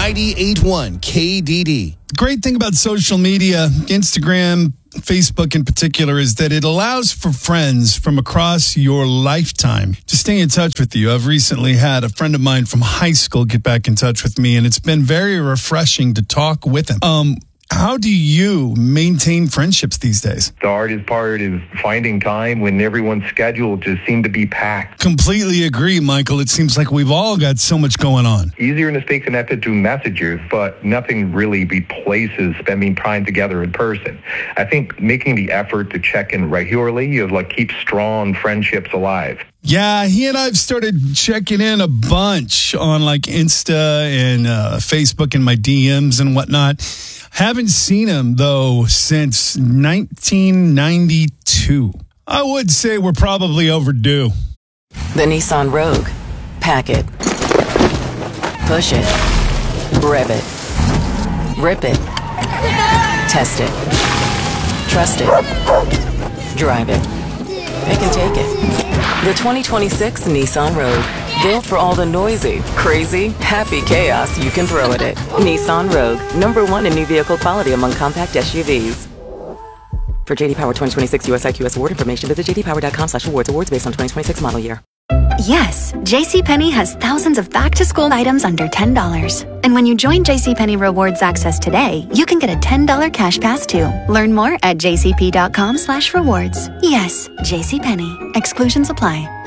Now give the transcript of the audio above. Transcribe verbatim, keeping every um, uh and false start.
ninety-eight point one K D D. The great thing about social media, Instagram, Facebook in particular, is that it allows for friends from across your lifetime to stay in touch with you. I've recently had a friend of mine from high school get back in touch with me, and it's been very refreshing to talk with him. Um, How do you maintain friendships these days? The hardest part is finding time when everyone's schedule just seemed to be packed. Completely agree, Michael. It seems like we've all got so much going on. Easier to stay connected through messages, but nothing really replaces spending time together in person. I think making the effort to check in regularly is like keeps strong friendships alive. Yeah, he and I've started checking in a bunch on like Insta and uh, Facebook and my D Ms and whatnot. Haven't seen him, though, since nineteen ninety-two. I would say we're probably overdue. The Nissan Rogue. Pack it. Push it. Rev it. Rip it. Test it. Trust it. Drive it. Pick and take it. The twenty twenty-six Nissan Rogue. Built for all the noisy, crazy, happy chaos you can throw at it. Nissan Rogue. Number one in new vehicle quality among compact S U Vs. For J D Power twenty twenty-six U S I Q S award information, visit j d power dot com slash awards. Awards based on twenty twenty-six model year. Yes, JCPenney has thousands of back-to-school items under ten dollars. And when you join JCPenney Rewards Access today, you can get a ten dollars cash pass too. Learn more at j c p dot com slash rewards. Yes, JCPenney. Exclusions apply.